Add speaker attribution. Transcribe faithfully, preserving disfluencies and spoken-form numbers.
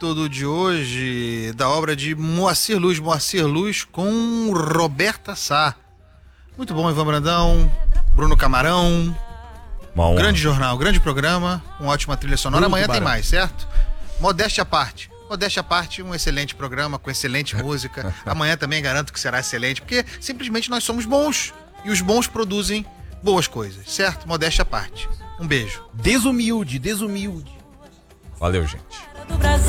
Speaker 1: do de hoje, da obra de Moacir Luz, Moacir Luz com Roberta Sá. Muito bom, Ivan Brandão, Bruno Camarão.
Speaker 2: Bom,
Speaker 1: grande jornal, grande programa, uma ótima trilha sonora.
Speaker 2: Bruno
Speaker 1: Amanhã
Speaker 2: Tubarão.
Speaker 1: tem mais, certo? Modéstia à parte. Modéstia à parte, um excelente programa com excelente música. Amanhã também garanto que será excelente, porque simplesmente nós somos bons e os bons produzem boas coisas, certo? Modéstia à parte. Um beijo.
Speaker 2: Desumilde, desumilde. Valeu, gente.
Speaker 3: Do Brasil.